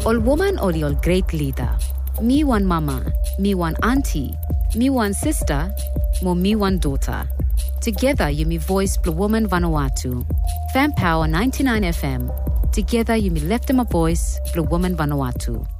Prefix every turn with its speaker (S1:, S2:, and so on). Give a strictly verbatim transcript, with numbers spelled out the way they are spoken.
S1: Ol woman ol ol great leader. Me one mama, me one auntie, me one sister, mo me one daughter. Together you me voice Blue Woman Vanuatu. Fan Power ninety-nine F M. Together you me left them a voice Blue Woman Vanuatu.